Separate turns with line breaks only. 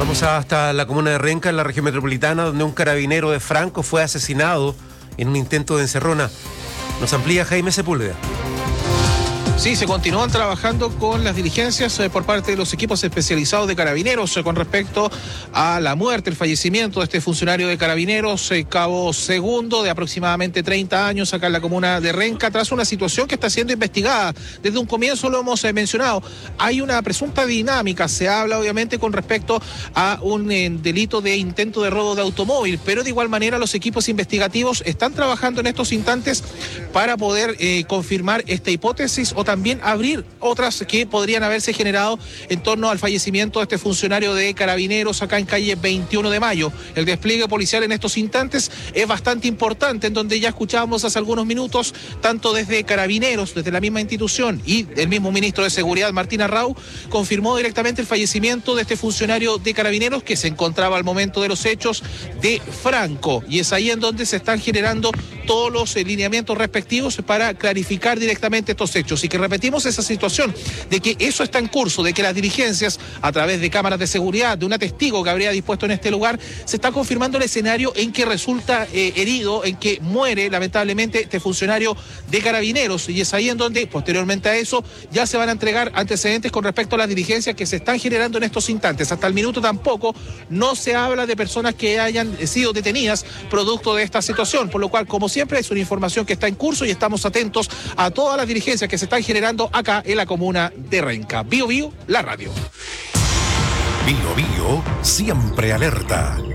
Vamos hasta la comuna de Renca, en la región metropolitana, donde un carabinero de Franco fue asesinado en un intento de encerrona. Nos amplía Jaime Sepúlveda.
Sí, se continúan trabajando con las diligencias por parte de los equipos especializados de Carabineros con respecto a la muerte, el fallecimiento de este funcionario de Carabineros, cabo segundo, de aproximadamente 30 años, acá en la comuna de Renca, tras una situación que está siendo investigada. Desde un comienzo lo hemos mencionado. Hay una presunta dinámica, se habla obviamente con respecto a un delito de intento de robo de automóvil, pero de igual manera los equipos investigativos están trabajando en estos instantes para poder confirmar esta hipótesis o también abrir otras que podrían haberse generado en torno al fallecimiento de este funcionario de Carabineros acá en calle 21 de Mayo. El despliegue policial en estos instantes es bastante importante, en donde ya escuchábamos hace algunos minutos, tanto desde Carabineros, desde la misma institución, y el mismo ministro de Seguridad, Martín Arrau, confirmó directamente el fallecimiento de este funcionario de Carabineros que se encontraba al momento de los hechos de Franco, y es ahí en donde se están generando todos los lineamientos respectivos para clarificar directamente estos hechos, y que repetimos esa situación de que eso está en curso, de que las diligencias a través de cámaras de seguridad, de un testigo que habría dispuesto en este lugar, se está confirmando el escenario en que resulta herido, en que muere lamentablemente este funcionario de Carabineros, y es ahí en donde posteriormente a eso ya se van a entregar antecedentes con respecto a las diligencias que se están generando en estos instantes. Hasta el minuto tampoco no se habla de personas que hayan sido detenidas producto de esta situación, por lo cual, como siempre, es una información que está en curso y estamos atentos a todas las diligencias que se están generando acá en la comuna de Renca. Bio Bio, la radio.
Bio Bio, siempre alerta.